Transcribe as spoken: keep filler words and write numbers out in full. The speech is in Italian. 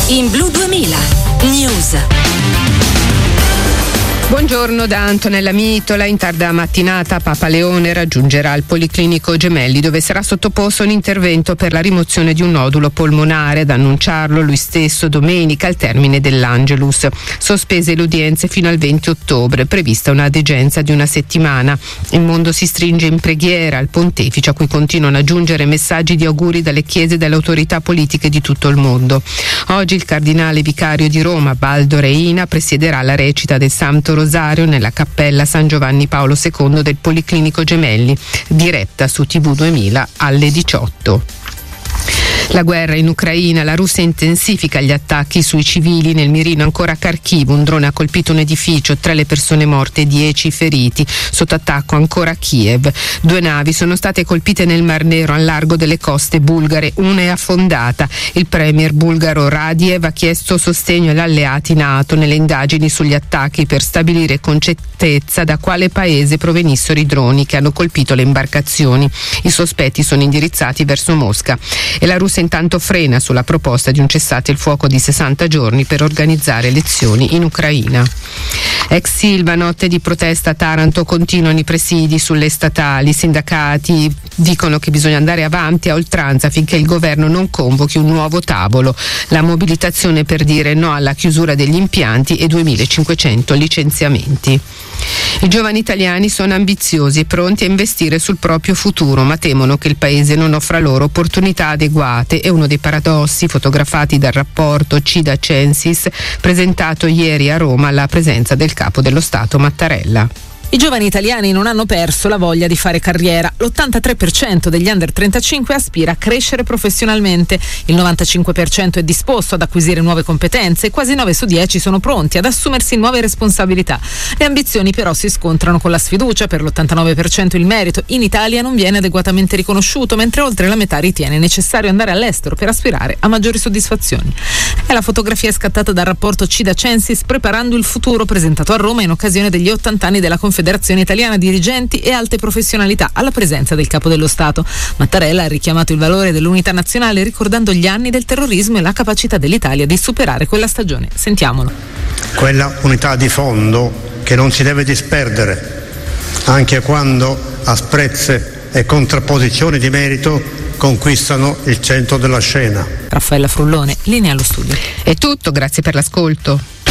In Blu duemila News. Buongiorno da Antonella Mitola. In tarda mattinata Papa Leone raggiungerà il Policlinico Gemelli, dove sarà sottoposto un intervento per la rimozione di un nodulo polmonare. Ad annunciarlo lui stesso domenica al termine dell'Angelus. Sospese le udienze fino al venti ottobre, prevista una degenza di una settimana. Il mondo si stringe in preghiera al pontefice, a cui continuano a giungere messaggi di auguri dalle chiese e dalle autorità politiche di tutto il mondo. Oggi il cardinale vicario di Roma, Baldo Reina, presiederà la recita del Santo Rosario nella cappella San Giovanni Paolo secondo del Policlinico Gemelli, diretta su tivù duemila alle diciotto. La guerra in Ucraina, la Russia intensifica gli attacchi sui civili. Nel mirino ancora Kharkiv un drone ha colpito un edificio, tre le persone morte e dieci feriti. Sotto attacco ancora Kiev. Due navi sono state colpite nel Mar Nero al largo delle coste bulgare, una è affondata. Il premier bulgaro Radiev ha chiesto sostegno agli alleati NATO nelle indagini sugli attacchi per stabilire con certezza da quale paese provenissero i droni che hanno colpito le imbarcazioni. I sospetti sono indirizzati verso Mosca. E la Russia intanto frena sulla proposta di un cessate il fuoco di sessanta giorni per organizzare elezioni in Ucraina. Ex Silva, notte di protesta a Taranto, continuano i presidi sulle statali. I sindacati dicono che bisogna andare avanti a oltranza finché il governo non convochi un nuovo tavolo. La mobilitazione per dire no alla chiusura degli impianti e duemilacinquecento licenziamenti. I giovani italiani sono ambiziosi e pronti a investire sul proprio futuro, ma temono che il paese non offra loro opportunità adeguate. È uno dei paradossi fotografati dal rapporto CIDA Censis presentato ieri a Roma alla presenza del capo dello Stato Mattarella. I giovani italiani non hanno perso la voglia di fare carriera. L'ottantatré per cento degli under trentacinque aspira a crescere professionalmente, il novantacinque per cento è disposto ad acquisire nuove competenze e quasi nove su dieci sono pronti ad assumersi nuove responsabilità. Le ambizioni però si scontrano con la sfiducia. Per l'ottantanove per cento il merito in Italia non viene adeguatamente riconosciuto, mentre oltre la metà ritiene necessario andare all'estero per aspirare a maggiori soddisfazioni. È la fotografia scattata dal rapporto CIDA Censis Preparando il futuro, presentato a Roma in occasione degli ottanta anni della Confederazione Italiana Dirigenti e Alte Professionalità, alla presenza del Capo dello Stato. Mattarella ha richiamato il valore dell'unità nazionale ricordando gli anni del terrorismo e la capacità dell'Italia di superare quella stagione. Sentiamolo. Quella unità di fondo che non si deve disperdere, anche quando asprezze e contrapposizioni di merito conquistano il centro della scena. Raffaella Frullone, linea allo studio. È tutto, grazie per l'ascolto.